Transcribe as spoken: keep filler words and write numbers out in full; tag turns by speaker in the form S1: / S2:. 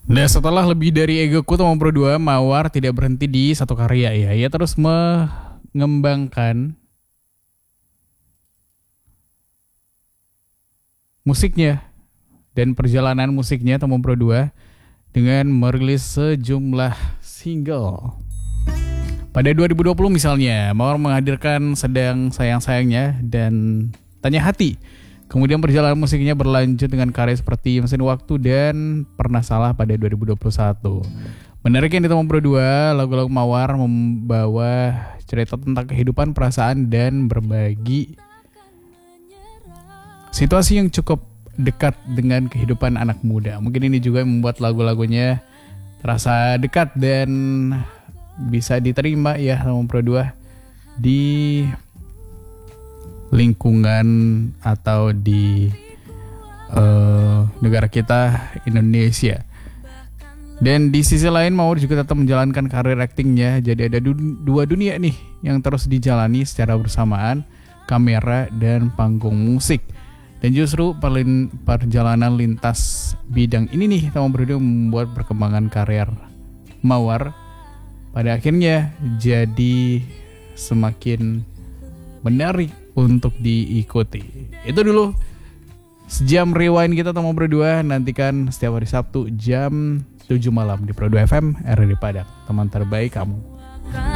S1: Nah, setelah lebih dari Egoku Tomo Pro dua, Mawar tidak berhenti di satu karya ya. Ia terus mengembangkan musiknya dan perjalanan musiknya Tomo Pro dua dengan merilis sejumlah single. Pada dua ribu dua puluh misalnya, Mawar menghadirkan Sedang Sayang-Sayangnya dan Tanya Hati. Kemudian perjalanan musiknya berlanjut dengan karya seperti Mesin Waktu dan Pernah Salah pada dua ribu dua puluh satu. Menariknya di Tomo Pro dua, lagu-lagu Mawar membawa cerita tentang kehidupan, perasaan, dan berbagi situasi yang cukup dekat dengan kehidupan anak muda. Mungkin ini juga membuat lagu-lagunya terasa dekat dan bisa diterima ya Tomo Pro dua di lingkungan atau di uh, negara kita Indonesia. Dan di sisi lain Mawar juga tetap menjalankan karir aktingnya. Jadi ada du- dua dunia nih yang terus dijalani secara bersamaan, kamera dan panggung musik. Dan justru perlin- perjalanan lintas bidang ini nih Tomo Pro dua membuat perkembangan karir Mawar pada akhirnya jadi semakin menarik untuk diikuti. Itu dulu sejam rewind kita Tomo Pro dua. Nantikan setiap hari Sabtu jam tujuh malam di Pro dua F M R R D Padang. Teman terbaik kamu.